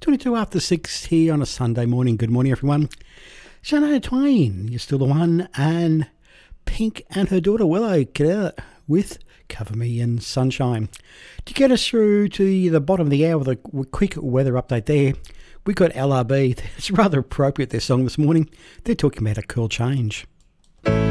22 after 6 here on a Sunday morning. Good morning, everyone. Shania Twain, You're Still the One, and Pink and her daughter Willow with Cover Me in Sunshine. To get us through to the bottom of the hour with a quick weather update there, we got LRB. It's rather appropriate, their song this morning. They're talking about a cool change.